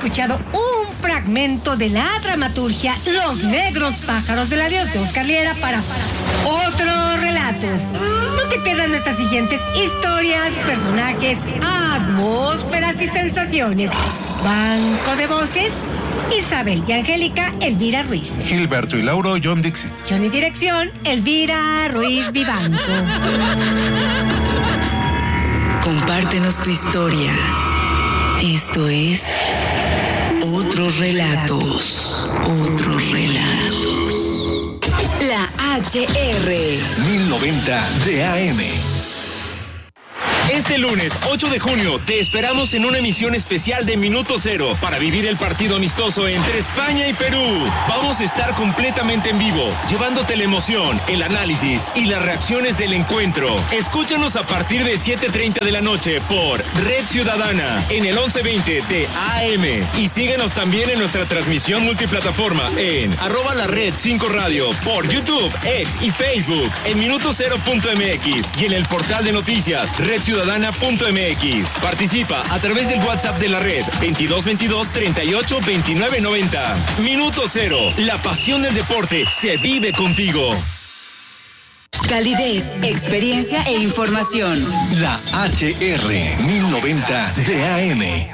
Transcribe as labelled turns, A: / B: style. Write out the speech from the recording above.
A: escuchado un fragmento de la dramaturgia Los Negros Pájaros del Adiós de Oscar Liera para Otros Relatos. No te pierdas nuestras siguientes historias, personajes, atmósferas y sensaciones. Banco de voces: Isabel y Angélica Elvira Ruiz.
B: Gilberto y Lauro, John Dixit.
A: Guión y dirección: Elvira Ruiz Vivanco.
C: Compártenos tu historia. Esto es Otros Relatos. Otros Relatos. La HR
D: 1090 de AM. Este lunes 8 de junio te esperamos en una emisión especial de Minuto Cero para vivir el partido amistoso entre España y Perú. Vamos a estar completamente en vivo, llevándote la emoción, el análisis y las reacciones del encuentro. Escúchanos a partir de 7:30 de la noche por Red Ciudadana en el 1120 de AM. Y síguenos también en nuestra transmisión multiplataforma en @lared5radio por YouTube, X y Facebook, en minutocero.mx y en el portal de noticias redciudadana.mx. Participa a través del WhatsApp de la red 2222 38 29 90. Minuto Cero, la pasión del deporte se vive contigo.
C: Calidez, experiencia e información.
D: La HR 1090 de AM.